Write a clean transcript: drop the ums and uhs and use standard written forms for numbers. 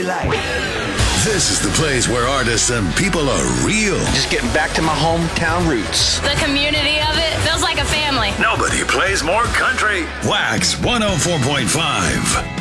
like. This is the place where artists and people are real. Just getting back to my hometown roots. The community of it feels like a family. Nobody plays more country. Wax 104.5.